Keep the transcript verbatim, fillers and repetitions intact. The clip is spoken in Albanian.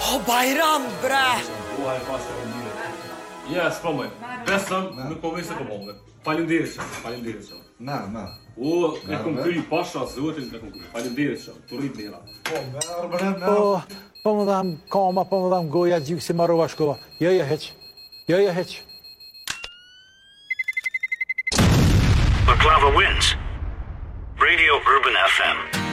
O Bayram bre. Ja, s'pomoj. Besëm, nuk po vese po bombe. Faleminderit shumë, faleminderit shumë. Na, na. O, e kom kry pasha zotin e kom kry. Faleminderit shumë. Turrit dera. Po, merr bre, na. Po, po më dham koma, po më dham goja gjykë si marrova shkova. Jo, jo, heq. Jo, jo, heq. Baklava wins. Radio Urban F M.